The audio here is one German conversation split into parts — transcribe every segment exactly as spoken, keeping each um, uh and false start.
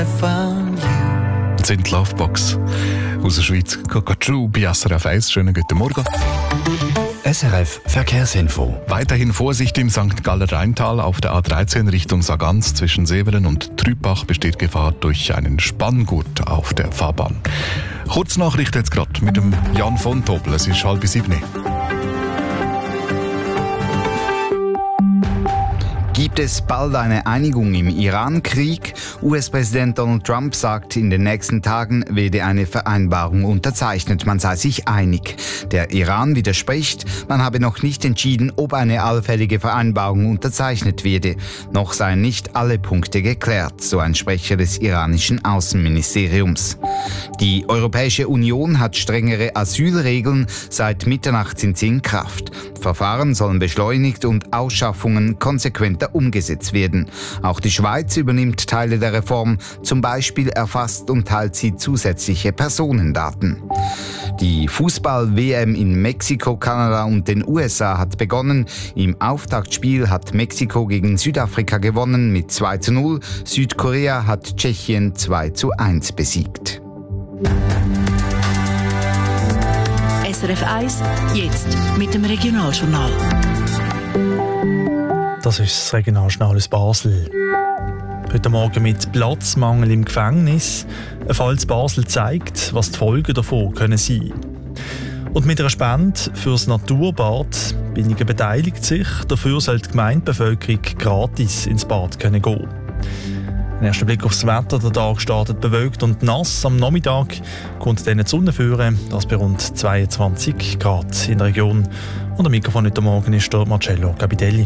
I found you. Das sind die Lovebox aus der Schweiz. Cockatoo bei S R F eins. Schönen guten Morgen. S R F Verkehrsinfo. Weiterhin Vorsicht im Sankt Galler Rheintal auf der A dreizehn Richtung Sargans zwischen Severen und Trübach besteht Gefahr durch einen Spanngurt auf der Fahrbahn. Kurznachricht jetzt gerade mit dem Jan von Tobel. Es ist halb sieben. Gibt es bald eine Einigung im Iran-Krieg? U S-Präsident Donald Trump sagt, in den nächsten Tagen werde eine Vereinbarung unterzeichnet. Man sei sich einig. Der Iran widerspricht, man habe noch nicht entschieden, ob eine allfällige Vereinbarung unterzeichnet werde. Noch seien nicht alle Punkte geklärt, so ein Sprecher des iranischen Außenministeriums. Die Europäische Union hat strengere Asylregeln. Seit Mitternacht sind sie in Kraft. Verfahren sollen beschleunigt und Ausschaffungen konsequenter umgesetzt werden. Auch die Schweiz übernimmt Teile der Reform, zum Beispiel erfasst und teilt sie zusätzliche Personendaten. Die Fußball-W M in Mexiko, Kanada und den U S A hat begonnen. Im Auftaktspiel hat Mexiko gegen Südafrika gewonnen mit zwei zu null. Südkorea hat Tschechien zwei zu eins besiegt. S R F eins, jetzt mit dem Regionaljournal. Das ist das Regionaljournal aus Basel. Heute Morgen mit Platzmangel im Gefängnis. Ein Fall in Basel zeigt, was die Folgen davon können sein. Und mit einer Spende für das Naturbad. Binnigen beteiligt sich. Dafür soll die Gemeindebevölkerung gratis ins Bad können gehen. Ein erster Blick aufs Wetter. Der Tag startet bewölkt und nass. Am Nachmittag kommt dann die Sonne führen. Das bei rund zweiundzwanzig Grad in der Region. Und am Mikrofon heute Morgen ist der Marcello Gabidelli.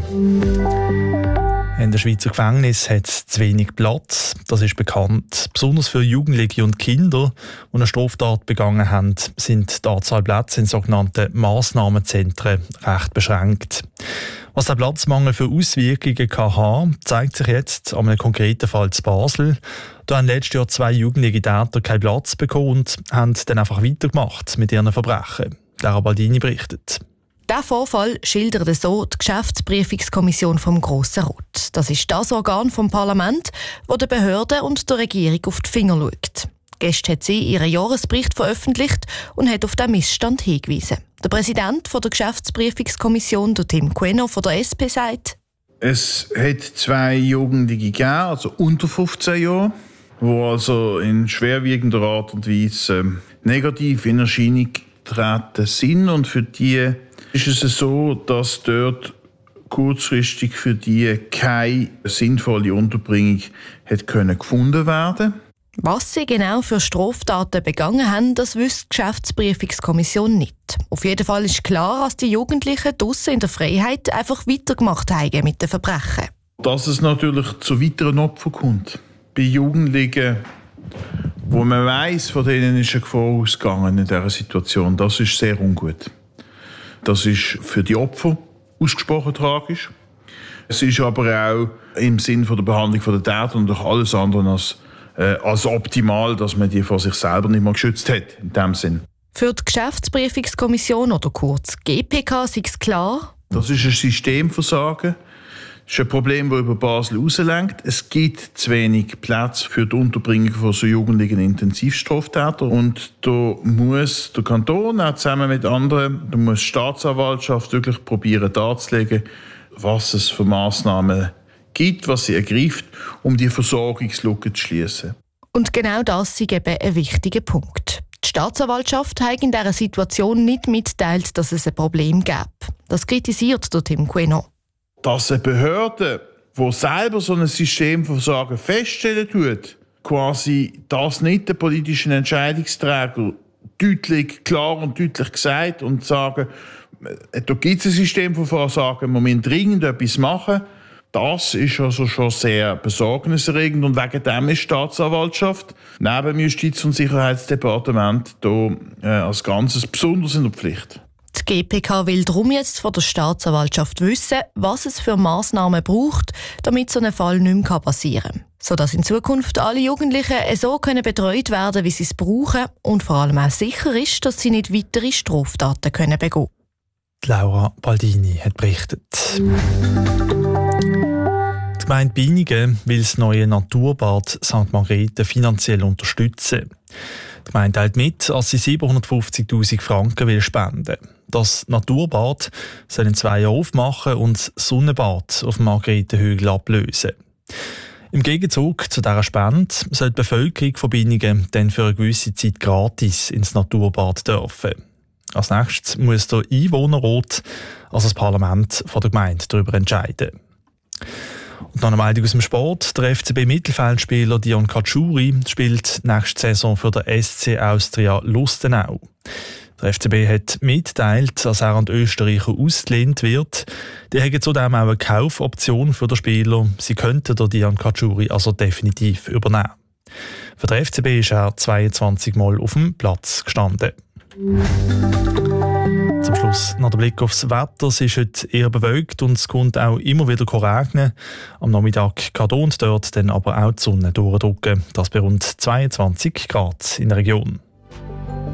In der Schweizer Gefängnis hat es zu wenig Platz. Das ist bekannt. Besonders für Jugendliche und Kinder, die eine Straftat begangen haben, sind die Anzahl Plätze in sogenannten Massnahmenzentren recht beschränkt. Was der Platzmangel für Auswirkungen kann haben, zeigt sich jetzt an einem konkreten Fall zu Basel. Da haben letztes Jahr zwei jugendliche Täter keinen Platz bekommen und haben dann einfach weitergemacht mit ihren Verbrechen. Lara Baldini berichtet. Der Vorfall schildert so die Geschäftsprüfungskommission vom Grossen Rat. Das ist das Organ vom Parlament, das der Behörde und der Regierung auf die Finger schaut. Gestern hat sie ihren Jahresbericht veröffentlicht und hat auf den Missstand hingewiesen. Der Präsident der Geschäftsprüfungskommission, Tim Queno von der S P, sagt: Es hat zwei Jugendliche gegeben, also unter fünfzehn Jahren, die also in schwerwiegender Art und Weise ähm, negativ in Erscheinung getreten sind. Und für die ist es so, dass dort kurzfristig für die keine sinnvolle Unterbringung hat können gefunden werden. Was sie genau für Straftaten begangen haben, das wüsste die Geschäftsprüfungskommission nicht. Auf jeden Fall ist klar, dass die Jugendlichen draussen in der Freiheit einfach weitergemacht haben mit den Verbrechen. Dass es natürlich zu weiteren Opfern kommt. Bei Jugendlichen, wo man weiss, von denen ist eine Gefahr ausgegangen in dieser Situation, das ist sehr ungut. Das ist für die Opfer ausgesprochen tragisch. Es ist aber auch im Sinn der Behandlung der Täter und auch alles andere als, äh, als optimal, dass man die vor sich selber nicht mehr geschützt hat, in dem Sinn. Für die Geschäftsprüfungskommission oder kurz G P K ist es klar: Das ist ein Systemversagen. Das ist ein Problem, das über Basel rauslenkt. Es gibt zu wenig Plätze für die Unterbringung von so jugendlichen Intensivstraftätern. Und da muss der Kanton auch zusammen mit anderen, da muss die Staatsanwaltschaft wirklich probieren darzulegen, was es für Massnahmen gibt, was sie ergreift, um die Versorgungslücke zu schließen. Und genau das ist eben ein wichtiger Punkt. Die Staatsanwaltschaft hat in dieser Situation nicht mitgeteilt, dass es ein Problem gäbe. Das kritisiert der Tim Queno. Dass eine Behörde, die selber so ein Systemversagen feststellen tut, quasi das nicht den politischen Entscheidungsträger deutlich, klar und deutlich gesagt und sagen, da gibt es ein Systemversagen, wir müssen dringend etwas machen, das ist also schon sehr besorgniserregend. Und wegen dem ist die Staatsanwaltschaft neben dem Justiz- und Sicherheitsdepartement da äh, als Ganzes besonders in der Pflicht. Die G P K will darum jetzt von der Staatsanwaltschaft wissen, was es für Massnahmen braucht, damit so ein Fall nicht mehr passieren kann. Sodass in Zukunft alle Jugendlichen so können betreut werden, wie sie es brauchen und vor allem auch sicher ist, dass sie nicht weitere Straftaten können begehen können. Laura Baldini hat berichtet. Die Die Gemeinde Bienigen will das neue Naturbad Sankt Margrethe finanziell unterstützen. Die Gemeinde teilt mit, dass sie siebenhundertfünfzigtausend Franken will spenden. Das Naturbad soll in zwei Jahren aufmachen und das Sonnenbad auf dem Margrethenhügel ablösen. Im Gegenzug zu dieser Spende soll die Bevölkerung von Bienigen dann für eine gewisse Zeit gratis ins Naturbad dürfen. Als nächstes muss der Einwohnerrat, also das Parlament von der Gemeinde, darüber entscheiden. Und noch eine Meldung aus dem Sport. Der F C B-Mittelfeldspieler Dion Cacciuri spielt nächste Saison für den S C Austria Lustenau. Der F C B hat mitgeteilt, dass er an die Österreicher ausgelehnt wird. Die haben zudem auch eine Kaufoption für den Spieler. Sie könnten den Dion Cacciuri also definitiv übernehmen. Für den F C B ist er zweiundzwanzig Mal auf dem Platz gestanden. Zum Schluss noch der Blick aufs Wetter. Es ist heute eher bewölkt und es kommt auch immer wieder regnen. Am Nachmittag kann hier und dort dann aber auch die Sonne durchdrücken. Das bei rund zweiundzwanzig Grad in der Region.